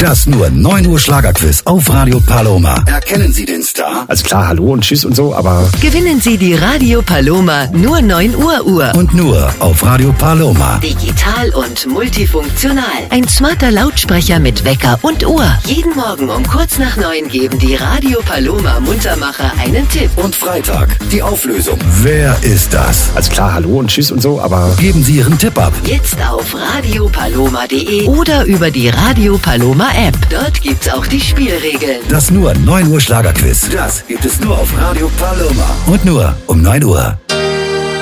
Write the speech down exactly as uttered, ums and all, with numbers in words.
Das nur neun Uhr Schlagerquiz auf Radio Paloma. Erkennen Sie den Star? Also klar, hallo und tschüss und so, aber... Gewinnen Sie die Radio Paloma nur neun Uhr Uhr. Und nur auf Radio Paloma. Digital und multifunktional. Ein smarter Lautsprecher mit Wecker und Uhr. Jeden Morgen um kurz nach neun geben die Radio Paloma Muntermacher einen Tipp. Und Freitag die Auflösung. Wer ist das? Also klar, hallo und tschüss und so, aber... Geben Sie Ihren Tipp ab. Jetzt auf radiopaloma punkt de oder über die Radio Paloma App. Dort gibt's auch die Spielregeln. Das nur neun Uhr Schlagerquiz. Das gibt es nur auf Radio Paloma. Und nur um neun Uhr.